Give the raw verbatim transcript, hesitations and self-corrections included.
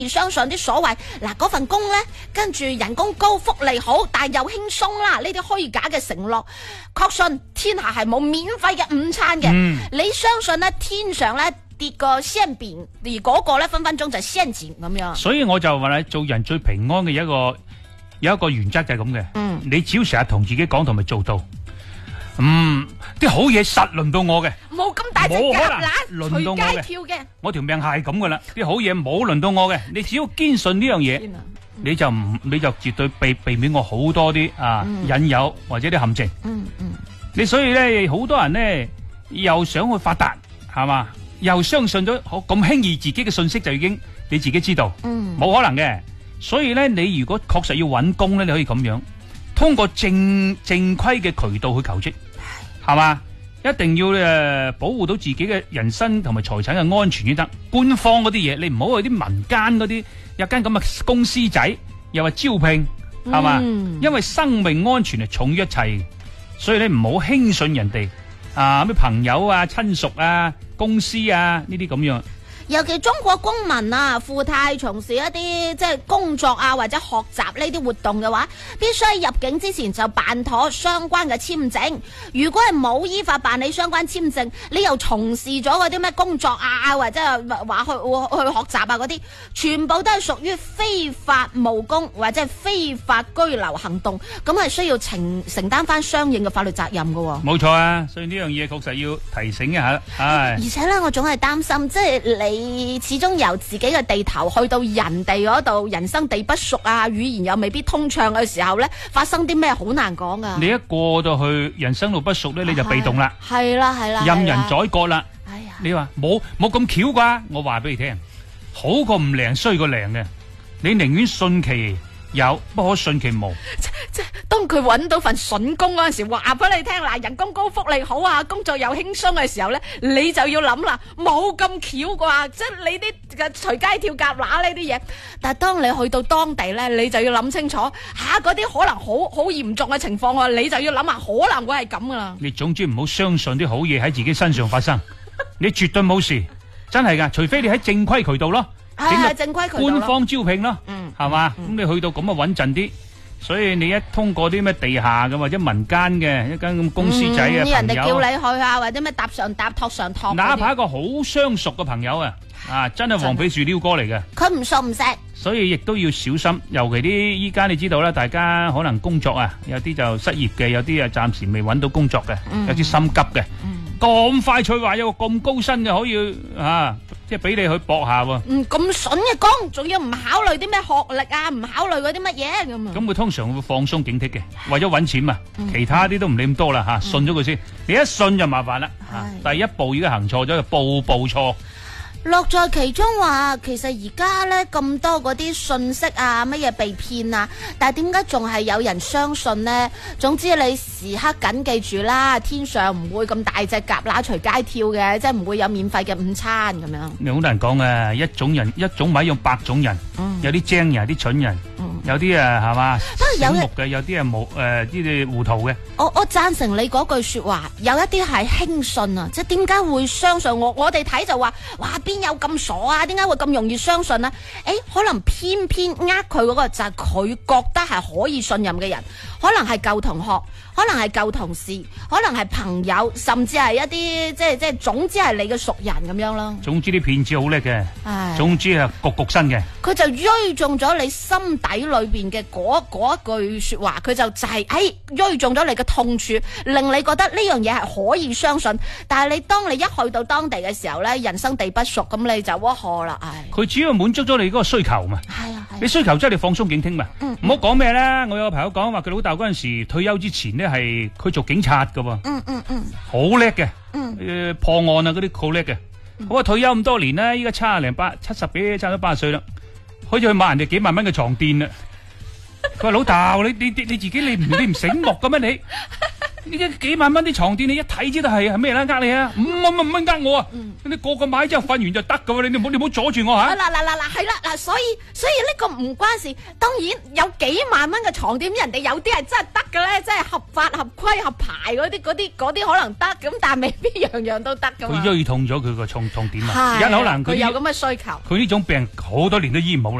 相信啲所謂嗱嗰份工呢，跟住人工高、福利好，但又輕鬆啦，呢啲虛假嘅承諾，確信天下係冇免費嘅午餐嘅。嗯、你相信呢天上呢跌個餡餅，而嗰個呢分分鐘就係陷阱咁樣。 所以我就話咧，做人最平安嘅一個有一個原則就係咁嘅。嗯，你只要成日同自己講同埋做到。嗯，啲好嘢實輪到我嘅， 冇咁大隻蛤乸輪到我嘅， 隨街跳嘅。 我條命係咁噶啦，啲好嘢冇輪到我嘅，你只要堅信呢樣嘢，你就唔你就絕對避避免我好多啲啊、嗯、引誘或者啲陷阱。嗯嗯，你所以咧，好多人咧又想去發達，係嘛，又相信咗好咁輕易自己嘅信息就已經你自己知道，嗯，冇可能嘅。所以咧，你如果確實要搵工咧，你可以咁樣。通過正正規嘅渠道去求職，係嘛？一定要誒保護到自己嘅人身同埋財產嘅安全先得。官方嗰啲嘢，你唔好去啲民間嗰啲有間咁嘅公司仔，又話招聘，係嘛？嗯、因為生命安全係重於一切，所以你唔好輕信人哋啊咩朋友啊、親屬啊、公司啊呢啲咁樣。 尤其中國公民啊，附帶從事一啲即係工作啊或者學習呢啲活動嘅話，必須喺入境之前就辦妥相關嘅簽證。如果係冇依法辦理相關簽證，你又從事咗嗰啲咩工作啊或者係話去去學習啊嗰啲，全部都係屬於非法務工或者係非法居留行動，咁係需要承承擔翻相應嘅法律責任㗎。 冇錯啊，所以呢樣嘢確實要提醒一下。唉， 而且咧，我總係擔心，即係你。你始終由自己嘅地頭去到人哋嗰度，人生地不熟啊，語言又未必通暢嘅時候咧，發生啲咩好難講噶。 你一過到去人生路不熟咧，你就被動啦。 係啦係啦， 任人宰割啦。 哎呀， 你話冇冇咁巧啩？我話俾你聽，好過唔靈衰過靈嘅。你寧願信其有，不可信其無。 即即當佢揾到份筍工嗰陣時，話俾你聽嗱，人工高、福利好啊，工作又輕鬆嘅時候咧，你就要諗啦，冇咁巧啩，即係你啲嘅隨街跳夾乸呢啲嘢。但係當你去到當地咧，你就要諗清楚吓，嗰啲可能好好嚴重嘅情況啊，你就要諗下可能會係咁噶啦。 你總之唔好相信啲好嘢喺自己身上發生，你絕對冇事，真係噶，除非你喺正規渠道咯。 係正規渠道咯， 官方招聘咯， 嗯， 係嘛？咁、 嗯、 你去到咁啊穩陣啲，所以你一通過啲咩地下嘅或者民間嘅一間咁公司仔嘅朋友， 人哋叫你去啊，或者咩搭上搭托上托， 哪怕一個好相熟嘅朋友啊，啊，真係黃皮樹撩哥嚟嘅， 佢唔熟唔識， 所以亦都要小心。尤其啲依家你知道啦，大家可能工作啊，有啲就失業嘅，有啲啊暫時未揾到工作嘅，嗯、有啲心急嘅，咁、嗯、快脆話有個咁高薪嘅可以啊！即係俾你去搏下喎， 嗯，咁筍嘅工，仲要唔考慮啲咩學歷啊，唔考慮嗰啲乜嘢咁啊？ 咁佢通常會放鬆警惕嘅，為咗搵錢嘛，嗯、其他啲都唔理咁多啦吓，嗯、信咗佢先，你一信就麻煩啦，第一步已經行錯咗，就步步錯。 樂在其中話，其實而家咧咁多嗰啲信息啊，乜嘢被騙啊，但係點解仲係有人相信呢？總之你時刻緊記住啦，天上唔會咁大隻蛤乸隨街跳嘅，即係唔會有免費嘅午餐咁樣。 你好難講啊，一種人一種米用百種人，嗯、有啲精人，有啲蠢人，嗯、有啲啊係嘛醒目嘅，有啲係冇誒啲糊塗嘅。 我我贊成你嗰句說話，有一啲係輕信啊，即係點解會相信我？我哋睇就話，哇邊有咁傻啊？點解會咁容易相信呢？誒，可能偏偏呃佢嗰個就係佢覺得係可以信任嘅人，可能係舊同學，可能係舊同事，可能係朋友，甚至係一啲即係即係總之係你嘅熟人咁樣咯。 總之啲騙子好叻嘅，唉總之係局局新嘅。佢就錐中咗你心底裏邊嘅嗰嗰一句說話，佢就就係誒錐中咗你嘅痛處，令你覺得呢樣嘢係可以相信。但係你當你一去到當地嘅時候咧，人生地不熟，咁你就窩賀啦。唉， 佢主要滿足咗你嗰個需求嘛。 係啊， 你需求即係你放鬆警惕嘛。唔好講咩啦。我有個朋友講話，佢老豆嗰陣時退休之前呢，係佢做警察噶。 嗯嗯嗯， 好叻嘅。 嗯， 誒破案啊嗰啲好叻嘅。好啊，退休咁多年啦，依家七廿零八七十幾，差唔多八十歲啦，好似去買人哋幾萬蚊嘅床墊啦。佢話老豆，你你你你自己你唔你唔醒目嘅咩你？ 呢啲幾萬蚊啲床墊，你一睇知道係係咩啦？呃你啊，五蚊五蚊呃我啊！你個個買之後瞓完就得噶喎，你你唔好你唔好阻住我吓。 嗱嗱嗱嗱，係啦嗱，所以所以呢個唔關事。當然有幾萬蚊嘅床墊，人哋有啲係真係得嘅咧，真係合法合規合牌嗰啲嗰啲嗰啲可能得，咁但係未必樣樣都得噶嘛。 佢瘀痛咗佢個床床墊啊，有可能佢佢有咁嘅需求。 佢呢種病好多年都醫唔好啦。